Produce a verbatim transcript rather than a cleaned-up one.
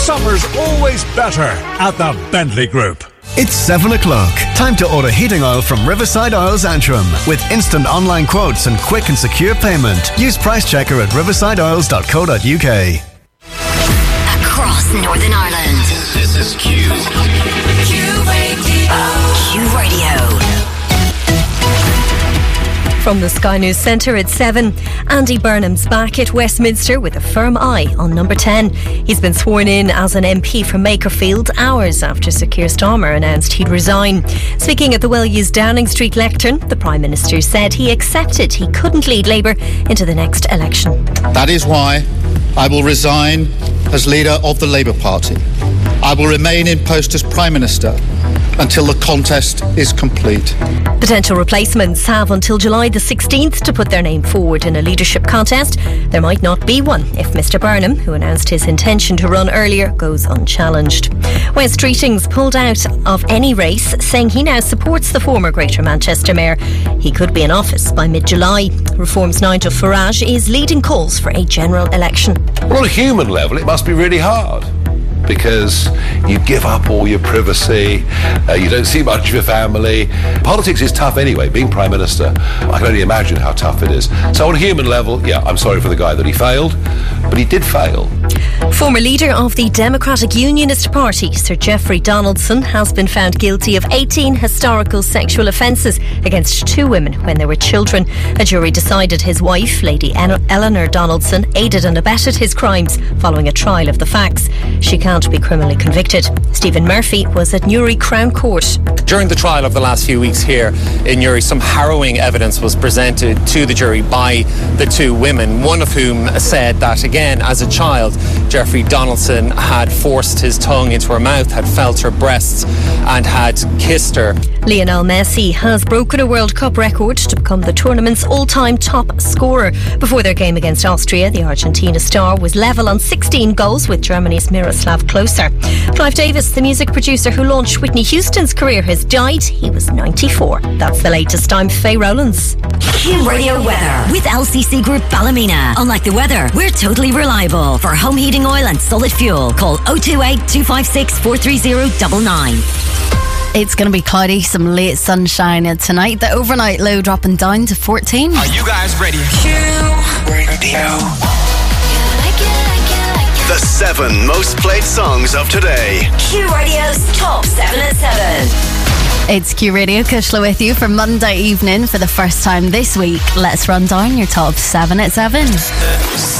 Summer's always better at the Bentley Group. It's seven o'clock. Time to order heating oil from Riverside Oils Antrim with instant online quotes and quick and secure payment. Use Price Checker at riverside oils dot co dot uk. Across Northern Ireland. This is Q. Q Radio. Q Radio. From the Sky News Centre at seven, Andy Burnham's back at Westminster with a firm eye on number ten. He's been sworn in as an M P from Makerfield hours after Sir Keir Starmer announced he'd resign. Speaking at the well-used Downing Street lectern, the Prime Minister said he accepted he couldn't lead Labour into the next election. That is why I will resign as leader of the Labour Party. I will remain in post as Prime Minister until the contest is complete. Potential replacements have until July the sixteenth to put their name forward in a leadership contest. There might not be one if Mr Burnham, who announced his intention to run earlier, goes unchallenged. Wes Streeting's pulled out of any race, saying he now supports the former Greater Manchester Mayor. He could be in office by mid-July. Reform's Nigel Farage is leading calls for a general election. Well, on a human level, it must be really hard, because you give up all your privacy, uh, you don't see much of your family. Politics is tough anyway, being Prime Minister. I can only imagine how tough it is. So on a human level, yeah, I'm sorry for the guy that he failed, but he did fail. Former leader of the Democratic Unionist Party, Sir Geoffrey Donaldson, has been found guilty of eighteen historical sexual offences against two women when they were children. A jury decided his wife, Lady Eleanor Donaldson, aided and abetted his crimes following a trial of the facts. She can't be criminally convicted. Stephen Murphy was at Newry Crown Court. During the trial of the last few weeks here in Newry, some harrowing evidence was presented to the jury by the two women, one of whom said that, again, as a child, Geoffrey Donaldson had forced his tongue into her mouth, had felt her breasts and had kissed her. Lionel Messi has broken a World Cup record to become the tournament's all-time top scorer. Before their game against Austria, the Argentina star was level on sixteen goals with Germany's Miroslav Klose. Clive Davis, the music producer who launched Whitney Houston's career, has died. He was ninety-four. That's the latest. I'm Faye Rowlands. Q Radio weather with L C C Group Ballymena. Unlike the weather, we're totally reliable. For home heating oil and solid fuel, call oh two eight, two five six, four three oh nine nine. It's going to be cloudy, some late sunshine tonight. The overnight low dropping down to fourteen. Are you guys ready? Q Radio. The seven most played songs of today. Q Radio's top seven at seven. It's Q Radio, Kushla with you for Monday evening for the first time this week. Let's run down your top seven at seven.